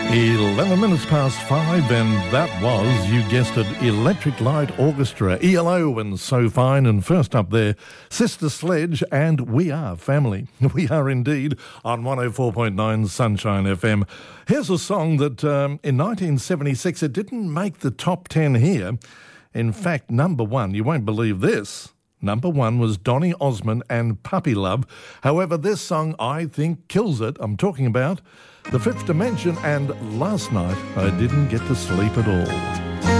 11 minutes past 5, and that was, you guessed it, Electric Light Orchestra, ELO and So Fine. And first up there, Sister Sledge and We Are Family. We are indeed on 104.9 Sunshine FM. Here's a song that in 1976, it didn't make the top 10 here. In fact, number one, you won't believe this. Number one was Donny Osmond and Puppy Love. However, this song, I think, kills it. I'm talking about The Fifth Dimension and Last Night I Didn't Get to Sleep at All.